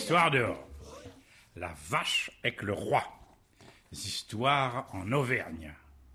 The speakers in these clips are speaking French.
Histoire dehors. La vache avec le roi. Histoires en Auvergne.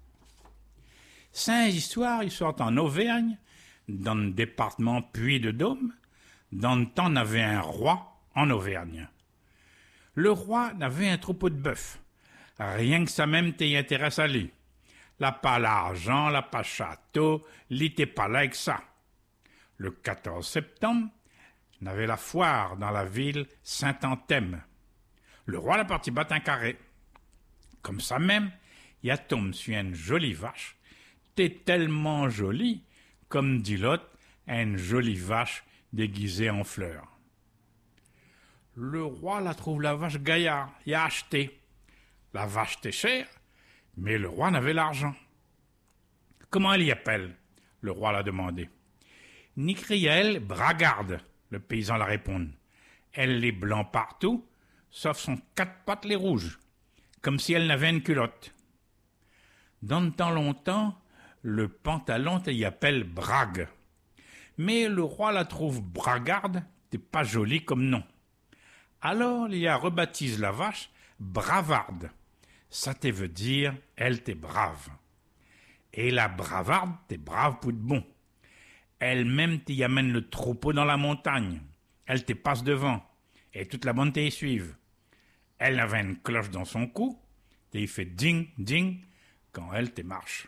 5 histoires, ils sortent en Auvergne, dans le département Puy-de-Dôme. Dans le temps, on avait un roi en Auvergne. Le roi avait un troupeau de bœufs. Rien que ça même t'y intéresse à lui. L'a pas l'argent, l'a pas château, il t'es pas là avec ça. Le 14 septembre, on avait la foire dans la ville Saint-Anthème. Le roi l'a parti battre un carré. Comme ça même, il a tombé sur une jolie vache. T'es tellement jolie, comme dit l'autre, une jolie vache déguisée en fleurs. Le roi la trouve la vache gaillard, il a acheté. La vache était chère, mais le roi n'avait l'argent. Comment elle y appelle? Le roi l'a demandé. Ni elle Bragarde, le paysan la répond. Elle est blanc partout, sauf son 4 pattes les rouges, comme si elle n'avait une culotte. Dans le temps longtemps, le pantalon y appelle Brague. Mais le roi la trouve Bragarde, t'es pas jolie comme nom. Alors il a rebaptisé la vache Bravarde. Ça te veut dire, elle t'est brave. Et la Bravarde, t'es brave pour de bon. Elle-même t'y amène le troupeau dans la montagne. Elle te passe devant, et toute la bande t'y suive. Elle avait une cloche dans son cou, t'y fait ding, ding, quand elle te marche.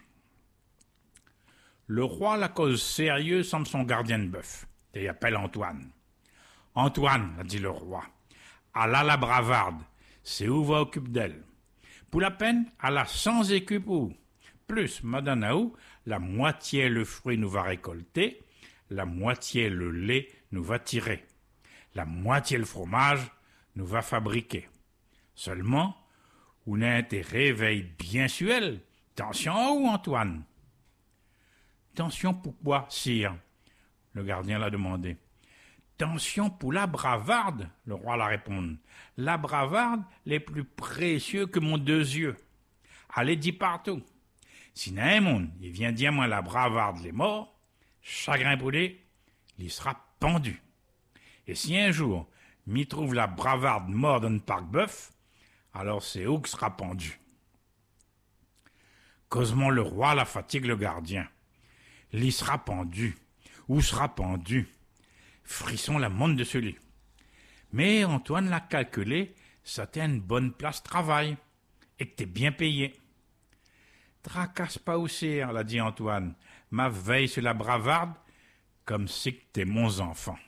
Le roi la cause sérieux semble son gardien de bœuf. T'y appelle Antoine. Antoine, a dit le roi, à la Bravarde, c'est où va occuper d'elle. Pour la peine, à la 100 écus pour. Plus, madame Naou, la moitié le fruit nous va récolter, la moitié le lait nous va tirer, la moitié le fromage nous va fabriquer. Seulement, on a intérêt veille bien sur elle. Tension en haut, Antoine. Tension pourquoi, sire? Le gardien l'a demandé. Tension pour la Bravarde, le roi l'a répondu. La Bravarde, les plus précieux que mon 2 yeux. Allez, dit partout. Si un monde, il vient dire moi la Bravarde les morts, chagrin pour lui, il sera pendu. Et si un jour, m'y trouve la Bravarde mort dans le parc bœuf, alors c'est où que sera pendu. Causement le roi la fatigue le gardien. L'y sera pendu. Où sera pendu? Frisson la monte de celui. Mais Antoine l'a calculé, ça t'est une bonne place de travail, et que t'es bien payé. Tracasse pas au cire, l'a dit Antoine, ma veille sur la Bravarde, comme si que t'es mon enfant.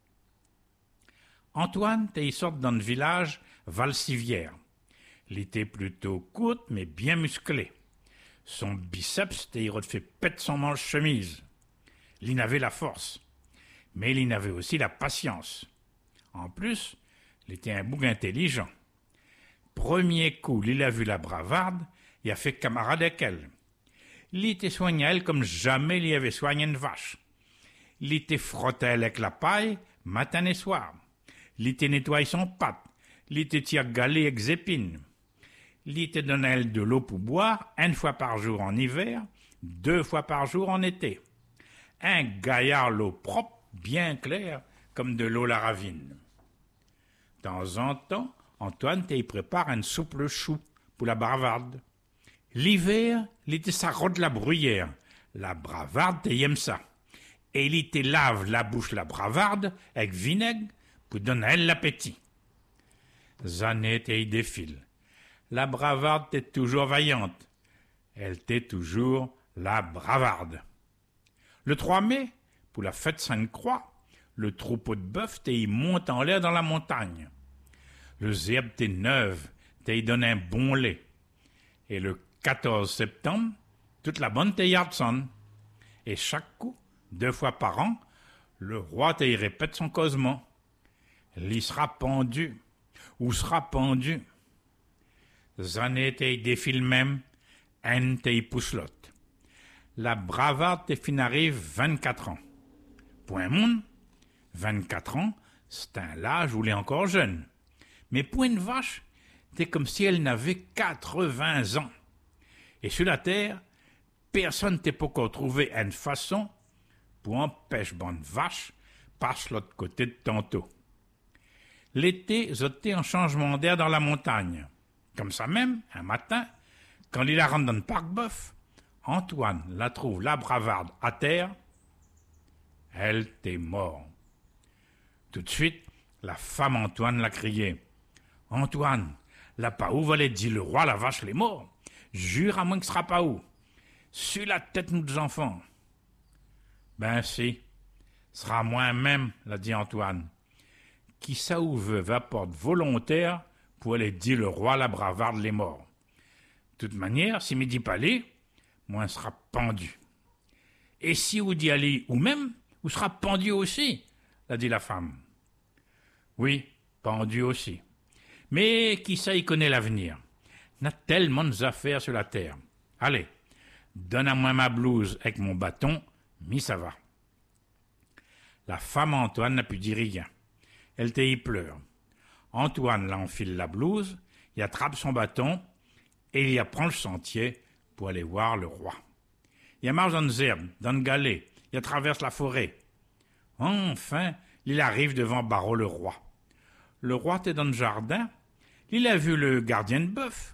Antoine t'es sorti dans le village Valsivière. Il était plutôt courte, mais bien musclé. Son biceps t'es refait pète son manche chemise. Il n'avait la force. Mais il avait aussi la patience. En plus, il était un bouc intelligent. Premier coup, il a vu la Bravarde, il a fait camarade avec elle. Il était soigné elle comme jamais il y avait soigné une vache. Il était frotté avec la paille, matin et soir. Il était nettoyé son pâte. Il était tiré galé avec des épines. Il était donné elle de l'eau pour boire, 1 fois par jour en hiver, 2 fois par jour en été. Un gaillard l'eau propre, bien clair, comme de l'eau la ravine. De temps en temps, Antoine y prépare une soupe le chou pour la Bravarde. L'hiver, il était sa rotte la bruyère. La Bravarde aime ça. Et il te lave la bouche la Bravarde avec vinaigre pour donner à elle l'appétit. Années y défile. La Bravarde est toujours vaillante. Elle t'est toujours la Bravarde. Le 3 mai, pour la fête Sainte-Croix, le troupeau de bœufs t'y monte en l'air dans la montagne. Le zèbre t'y neuve, t'y donne un bon lait. Et le 14 septembre, toute la bande t'y sonne. Et chaque coup, 2 fois par an, le roi t'y répète son causement. L'y sera pendu, ou sera pendu. Zané t'y défile même, en t'y pousselotte. La Bravarde t'y fin arrive 24 ans. Point monde, 24 ans, c'est un âge où elle est encore jeune. Mais pour une vache, t'es comme si elle n'avait 80 ans. Et sur la terre, personne t'est pas encore trouvé une façon pour empêcher bonne vache passe l'autre côté de tantôt. L'été zotait en changement d'air dans la montagne. Comme ça même, un matin, quand il la rentre dans le parc Boeuf, Antoine la trouve la bravarde à terre. Elle t'est mort. Tout de suite, la femme Antoine l'a crié. Antoine, là pas où valait dit le roi, la vache, les morts. Jure à moi que ce sera pas où. Sur la tête nous deux enfants. Ben si, sera moi-même, l'a dit Antoine. Qui ça ou veut apporte volontaire pour aller dire le roi, la bravarde, les morts. De toute manière, si m'y dit pas aller, moi sera pendu. Et si vous dit aller ou même, vous sera pendu aussi, l'a dit la femme. Oui, pendu aussi. Mais qui ça y connaît l'avenir? N'a tellement d'affaires sur la terre. Allez, donne à moi ma blouse avec mon bâton, mi ça va. La femme Antoine n'a pu dire rien. Elle y pleure. Antoine l'enfile la blouse, il attrape son bâton et il y apprend le sentier pour aller voir le roi. Il marche dans les herbes, dans le galet, il traverse la forêt. Enfin, il arrive devant Barreau le roi. Le roi était dans le jardin, il a vu le gardien de bœuf,